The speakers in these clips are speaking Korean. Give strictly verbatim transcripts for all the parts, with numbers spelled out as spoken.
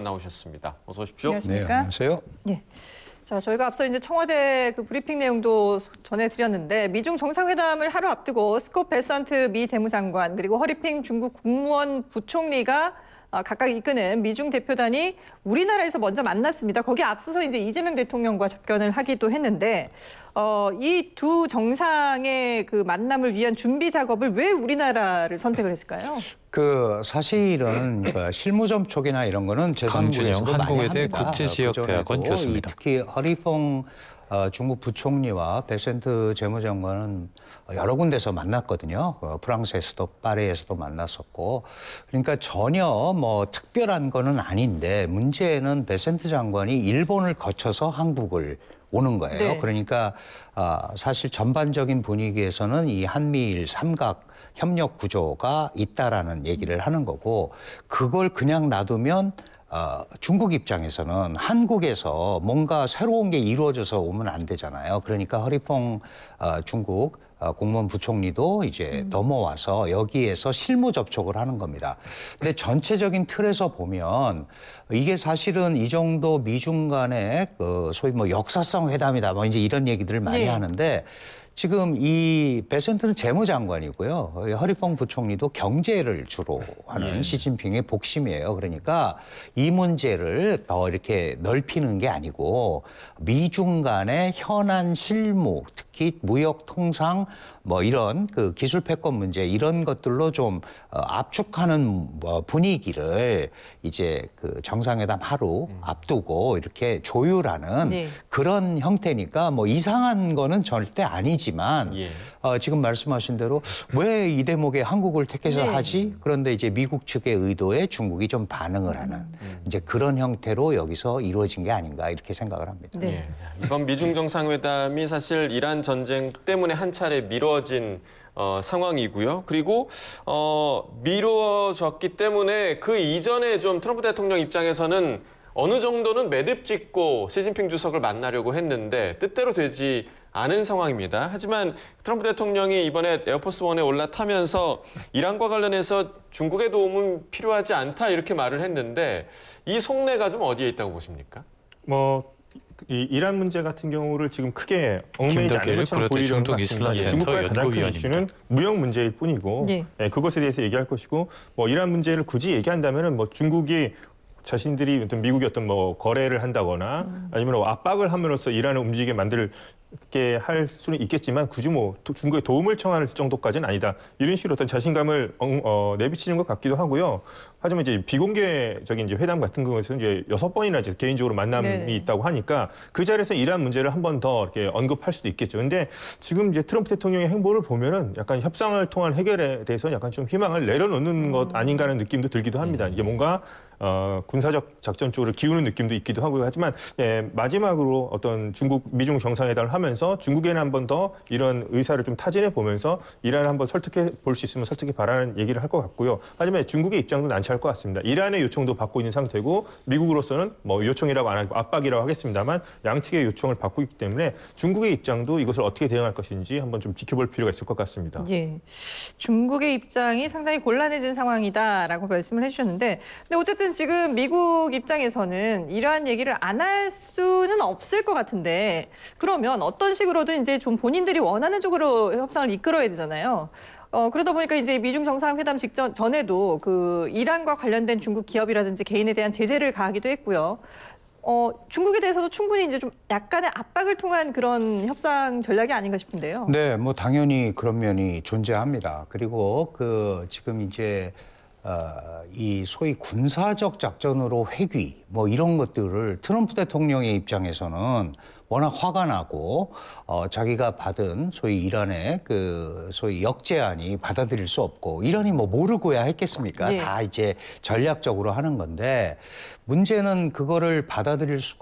나오셨습니다. 어서 오십시오. 안녕하십니까? 네, 안녕하세요. 예. 자, 저희가 앞서 이제 청와대 그 브리핑 내용도 전해드렸는데 미중 정상회담을 하루 앞두고 스콧 베선트 미 재무장관 그리고 허리핑 중국 국무원 부총리가 각각 이끄는 미중 대표단이 우리나라에서 먼저 만났습니다. 거기에 앞서서 이제 이재명 대통령과 접견을 하기도 했는데 어, 이 두 정상의 그 만남을 위한 준비 작업을 왜 우리나라를 선택을 했을까요? 그 사실은 그 실무 접촉이나 이런 거는 제삼국에서도 많이 한국외대 합니다. 국제지역대학원 그전에도 교수입니다. 특히 허리퐁 어, 중국 부총리와 베센트 재무장관은 여러 군데서 만났거든요. 어, 프랑스에서도 파리에서도 만났었고, 그러니까 전혀 뭐 특별한 거는 아닌데 문제는 베센트 장관이 일본을 거쳐서 한국을 오는 거예요. 네. 그러니까 어, 사실 전반적인 분위기에서는 이 한미일 삼각 협력 구조가 있다라는 얘기를 하는 거고, 그걸 그냥 놔두면 어, 중국 입장에서는 한국에서 뭔가 새로운 게 이루어져서 오면 안 되잖아요. 그러니까 허리퐁 어, 중국 어, 공무원 부총리도 이제 음. 넘어와서 여기에서 실무 접촉을 하는 겁니다. 근데 전체적인 틀에서 보면 이게 사실은 이 정도 미중 간의 그 소위 뭐 역사성 회담이다 뭐 이제 이런 얘기들을 많이 네. 하는데, 지금 이 베센트는 재무장관이고요. 허리퐁 부총리도 경제를 주로 하는 예. 시진핑의 복심이에요. 그러니까 이 문제를 더 이렇게 넓히는 게 아니고 미중 간의 현안 실무, 특히 무역 통상 뭐 이런 그 기술 패권 문제 이런 것들로 좀 압축하는 분위기를 이제 그 정상회담 하루 음. 앞두고 이렇게 조율하는 네. 그런 형태니까 뭐 이상한 거는 절대 아니지. 지만 예. 어, 지금 말씀하신 대로 왜 이 대목에 한국을 택해서 네. 하지? 그런데 이제 미국 측의 의도에 중국이 좀 반응을 하는 음. 이제 그런 형태로 여기서 이루어진 게 아닌가 이렇게 생각을 합니다. 네. 예. 이번 미중 정상회담이 사실 이란 전쟁 때문에 한 차례 미뤄진 어, 상황이고요. 그리고 어, 미뤄졌기 때문에 그 이전에 좀 트럼프 대통령 입장에서는 어느 정도는 매듭 짓고 시진핑 주석을 만나려고 했는데 뜻대로 되지 않은 상황입니다. 하지만 트럼프 대통령이 이번에 에어포스원에 올라타면서 이란과 관련해서 중국의 도움은 필요하지 않다 이렇게 말을 했는데 이 속내가 좀 어디에 있다고 보십니까? 뭐 이 이란 문제 같은 경우를 지금 크게 얽매이지 않는 것처럼 보이려는 것 같습니다. 중국과의 가장 큰 이슈는 무역 문제일 뿐이고 네. 네, 그것에 대해서 얘기할 것이고 뭐 이란 문제를 굳이 얘기한다면은 뭐 중국이 자신들이 어떤 미국이 어떤 뭐 거래를 한다거나 음. 아니면 압박을 함으로써 이란을 움직이게 만들게 할 수는 있겠지만 굳이 뭐 중국에 도움을 청할 정도까지는 아니다. 이런 식으로 어떤 자신감을 어, 내비치는 것 같기도 하고요. 하지만 이제 비공개적인 이제 회담 같은 경우에는 이제 여섯 번이나 이제 개인적으로 만남이 네네. 있다고 하니까 그 자리에서 이란 문제를 한 번 더 이렇게 언급할 수도 있겠죠. 근데 지금 이제 트럼프 대통령의 행보를 보면은 약간 협상을 통한 해결에 대해서는 약간 좀 희망을 내려놓는 음. 것 아닌가 하는 느낌도 들기도 합니다. 음. 이게 뭔가 어, 군사적 작전 쪽으로 기우는 느낌도 있기도 하고요. 하지만 예, 마지막으로 어떤 중국 미중 정상회담을 하면서 중국에는 한 번 더 이런 의사를 좀 타진해 보면서 이란을 한번 설득해 볼 수 있으면 설득해 바라는 얘기를 할 것 같고요. 하지만 중국의 입장도 난처할 것 같습니다. 이란의 요청도 받고 있는 상태고 미국으로서는 뭐 요청이라고 안 하고 압박이라고 하겠습니다만 양측의 요청을 받고 있기 때문에 중국의 입장도 이것을 어떻게 대응할 것인지 한번 좀 지켜볼 필요가 있을 것 같습니다. 예, 중국의 입장이 상당히 곤란해진 상황이다라고 말씀을 해주셨는데, 근데 어쨌든 지금 미국 입장에서는 이러한 얘기를 안 할 수는 없을 것 같은데, 그러면 어떤 식으로든 이제 좀 본인들이 원하는 쪽으로 협상을 이끌어야 되잖아요. 어, 그러다 보니까 이제 미중 정상회담 직전 전에도 그 이란과 관련된 중국 기업이라든지 개인에 대한 제재를 가하기도 했고요. 어, 중국에 대해서도 충분히 이제 좀 약간의 압박을 통한 그런 협상 전략이 아닌가 싶은데요. 네, 뭐 당연히 그런 면이 존재합니다. 그리고 그 지금 이제 어, 이 소위 군사적 작전으로 회귀 뭐 이런 것들을 트럼프 대통령의 입장에서는 워낙 화가 나고 어, 자기가 받은 소위 이란의 그 소위 역제안이 받아들일 수 없고, 이란이 뭐 모르고야 했겠습니까? 네. 다 이제 전략적으로 하는 건데, 문제는 그거를 받아들일 수가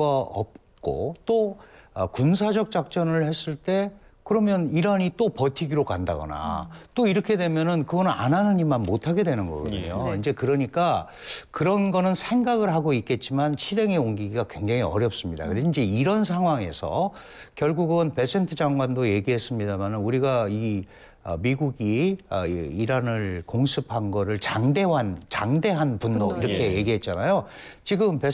없고 또 어, 군사적 작전을 했을 때 그러면 이란이 또 버티기로 간다거나 음. 또 이렇게 되면은 그거는 안 하는 일만 못 하게 되는 거거든요. 네. 이제 그러니까 그런 거는 생각을 하고 있겠지만 실행에 옮기기가 굉장히 어렵습니다. 그래서 이제 이런 상황에서 결국은 베센트 장관도 얘기했습니다만은 우리가 이 미국이 이란을 공습한 거를 장대한 장대한 분노 이렇게 예. 얘기했잖아요. 지금